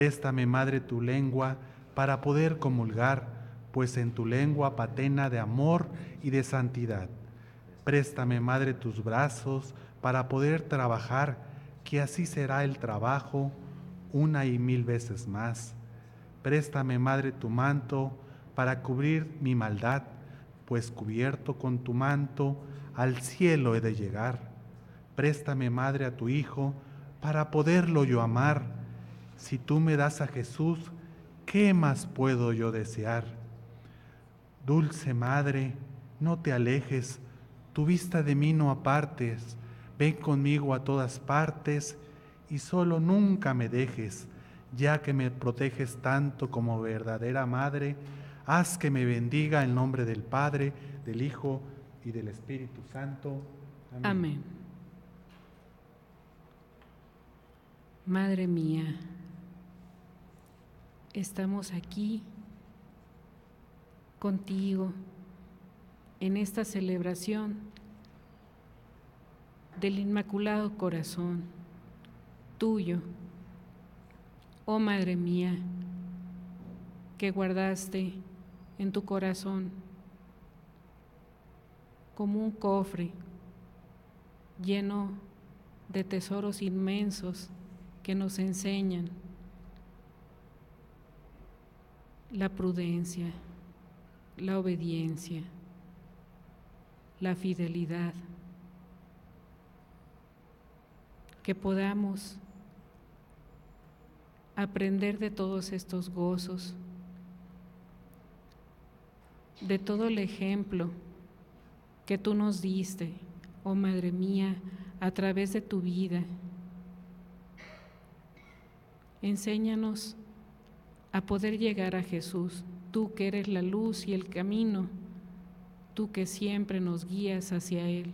Préstame, Madre, tu lengua para poder comulgar, pues en tu lengua patena de amor y de santidad. Préstame, Madre, tus brazos para poder trabajar, que así será el trabajo una y mil veces más. Préstame, Madre, tu manto para cubrir mi maldad, pues cubierto con tu manto al cielo he de llegar. Préstame, Madre, a tu Hijo para poderlo yo amar. Si tú me das a Jesús, ¿qué más puedo yo desear? Dulce Madre, no te alejes, tu vista de mí no apartes, ven conmigo a todas partes y solo nunca me dejes, ya que me proteges tanto como verdadera Madre, haz que me bendiga el nombre del Padre, del Hijo y del Espíritu Santo. Amén. Amén. Madre mía, estamos aquí contigo en esta celebración del Inmaculado Corazón tuyo, oh Madre mía, que guardaste en tu corazón como un cofre lleno de tesoros inmensos que nos enseñan la prudencia, la obediencia, la fidelidad, que podamos aprender de todos estos gozos, de todo el ejemplo que tú nos diste, oh Madre mía, a través de tu vida. Enséñanos a poder llegar a Jesús, tú que eres la luz y el camino, tú que siempre nos guías hacia Él.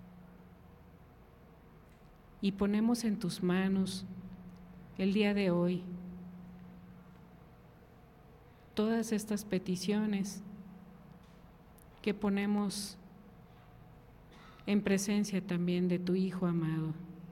Y ponemos en tus manos el día de hoy todas estas peticiones que ponemos en presencia también de tu Hijo amado.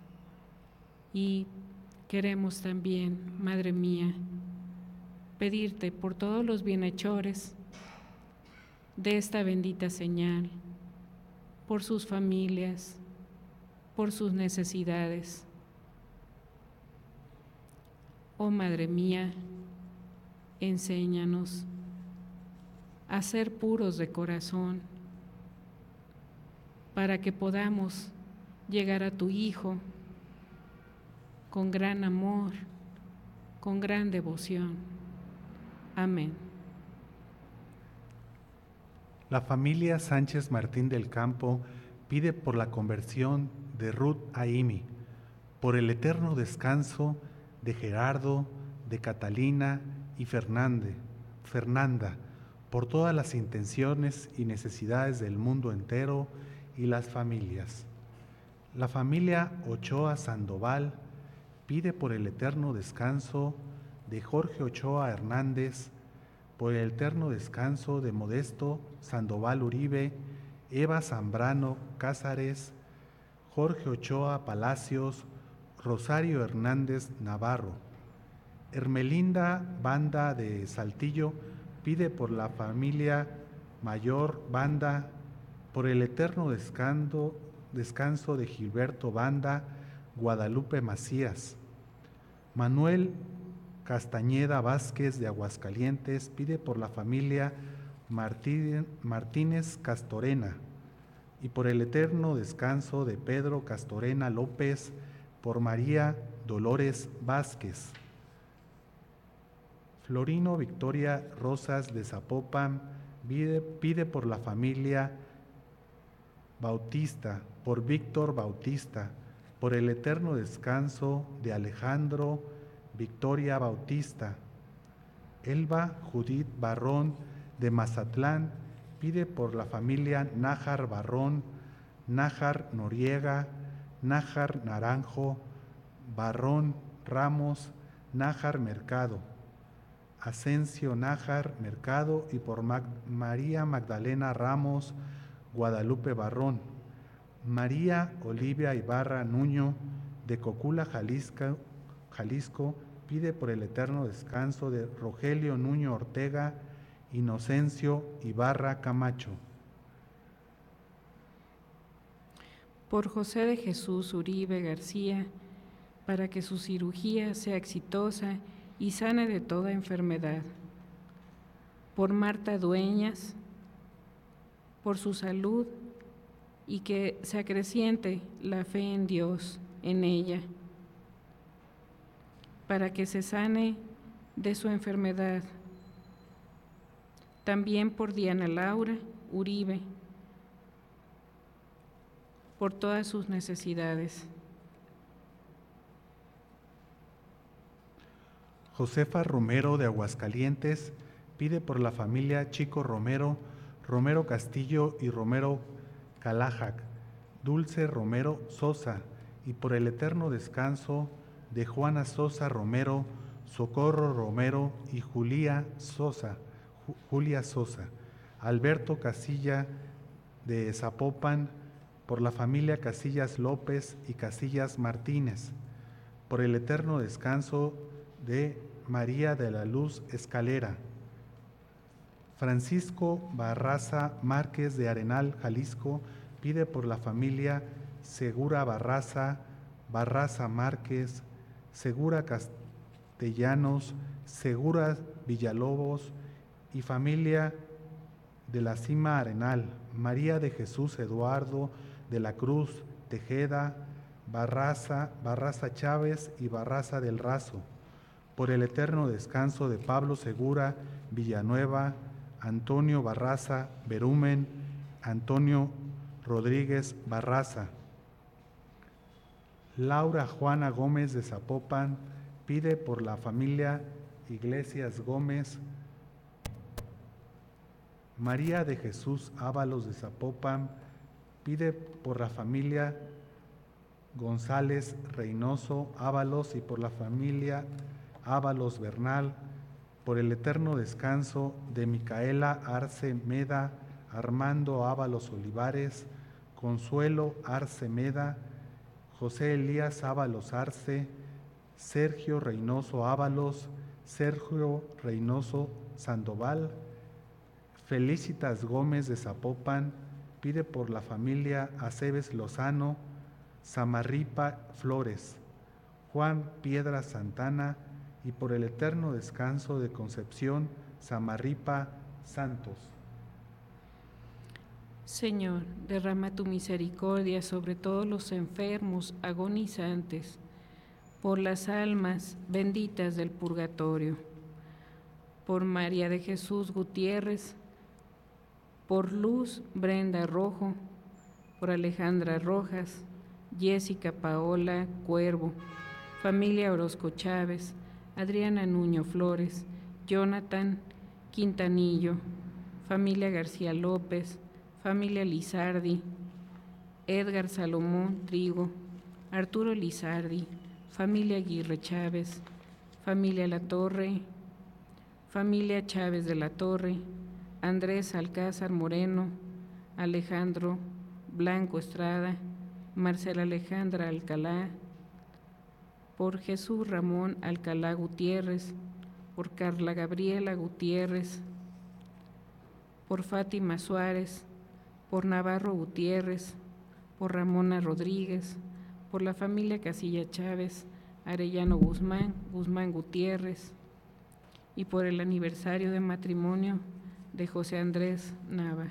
Y queremos también, Madre mía, pedirte por todos los bienhechores de esta bendita señal, por sus familias, por sus necesidades. Oh Madre mía, enséñanos a ser puros de corazón, para que podamos llegar a tu Hijo con gran amor, con gran devoción. Amén. La familia Sánchez Martín del Campo pide por la conversión de Ruth Aimi, por el eterno descanso de Gerardo, de Catalina y Fernanda, por todas las intenciones y necesidades del mundo entero y las familias. La familia Ochoa Sandoval pide por el eterno descanso de Jorge Ochoa Hernández, por el eterno descanso de Modesto Sandoval Uribe, Eva Zambrano Cázares, Jorge Ochoa Palacios, Rosario Hernández Navarro. Hermelinda Banda de Saltillo pide por la familia Mayor Banda, por el eterno descanso de Gilberto Banda, Guadalupe Macías. Manuel Castañeda Vázquez de Aguascalientes pide por la familia Martínez Castorena y por el eterno descanso de Pedro Castorena López, por María Dolores Vázquez. Florino Victoria Rosas de Zapopan pide por la familia Bautista, por Víctor Bautista, por el eterno descanso de Alejandro Victoria Bautista. Elba Judith Barrón de Mazatlán pide por la familia Nájar Barrón, Nájar Noriega, Nájar Naranjo, Barrón Ramos, Nájar Mercado. Asensio Nájar Mercado y por María Magdalena Ramos Guadalupe Barrón. María Olivia Ibarra Nuño de Cocula, Jalisco pide por el eterno descanso de Rogelio Nuño Ortega, Inocencio Ibarra Camacho. Por José de Jesús Uribe García, para que su cirugía sea exitosa y sane de toda enfermedad. Por Marta Dueñas, por su salud y que se acreciente la fe en Dios, en ella, para que se sane de su enfermedad. También por Diana Laura Uribe, por todas sus necesidades. Josefa Romero de Aguascalientes pide por la familia Chico Romero, Romero Castillo y Romero Calajac, Dulce Romero Sosa, y por el eterno descanso de Juana Sosa Romero, Socorro Romero y Julia Sosa, Alberto Casilla de Zapopan, por la familia Casillas López y Casillas Martínez, por el eterno descanso de María de la Luz Escalera. Francisco Barraza Márquez de Arenal, Jalisco, pide por la familia Segura Barraza, Barraza Márquez, Segura Castellanos, Segura Villalobos y familia de la Cima Arenal, María de Jesús Eduardo de la Cruz Tejeda, Barraza Chávez y Barraza del Razo, por el eterno descanso de Pablo Segura Villanueva, Antonio Barraza Berumen, Antonio Rodríguez Barraza. Laura Juana Gómez de Zapopan pide por la familia Iglesias Gómez. María de Jesús Ábalos de Zapopan pide por la familia González Reynoso Ábalos y por la familia Ábalos Bernal, por el eterno descanso de Micaela Arce Meda, Armando Ábalos Olivares, Consuelo Arce Meda, José Elías Ábalos Arce, Sergio Reynoso Ábalos, Sergio Reynoso Sandoval. Felicitas Gómez de Zapopan pide por la familia Aceves Lozano, Samarripa Flores, Juan Piedra Santana y por el eterno descanso de Concepción Samarripa Santos. Señor, derrama tu misericordia sobre todos los enfermos, agonizantes, por las almas benditas del purgatorio, por María de Jesús Gutiérrez, por Luz Brenda Rojo, por Alejandra Rojas, Jessica Paola Cuervo, familia Orozco Chávez, Adriana Nuño Flores, Jonathan Quintanillo, familia García López, familia Lizardi, Edgar Salomón Trigo, Arturo Lizardi, familia Aguirre Chávez, familia La Torre, familia Chávez de la Torre, Andrés Alcázar Moreno, Alejandro Blanco Estrada, Marcela Alejandra Alcalá, por Jesús Ramón Alcalá Gutiérrez, por Carla Gabriela Gutiérrez, por Fátima Suárez, por Navarro Gutiérrez, por Ramona Rodríguez, por la familia Casilla Chávez, Arellano Guzmán, Guzmán Gutiérrez, y por el aniversario de matrimonio de José Andrés Nava.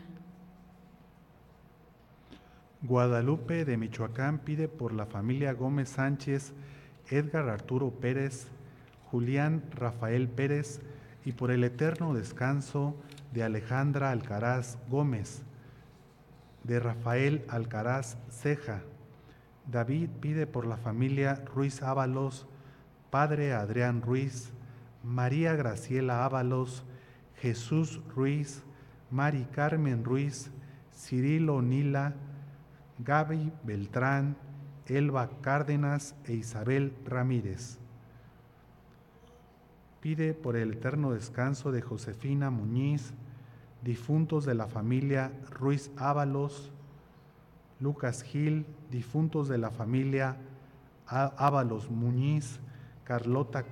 Guadalupe de Michoacán pide por la familia Gómez Sánchez, Edgar Arturo Pérez, Julián Rafael Pérez y por el eterno descanso de Alejandra Alcaraz Gómez, de Rafael Alcaraz Ceja. David pide por la familia Ruiz Ábalos, padre Adrián Ruiz, María Graciela Ábalos, Jesús Ruiz, Mari Carmen Ruiz, Cirilo Nila, Gaby Beltrán, Elba Cárdenas e Isabel Ramírez. Pide por el eterno descanso de Josefina Muñiz, difuntos de la familia Ruiz Ábalos, Lucas Gil, difuntos de la familia Ábalos Muñiz, Carlota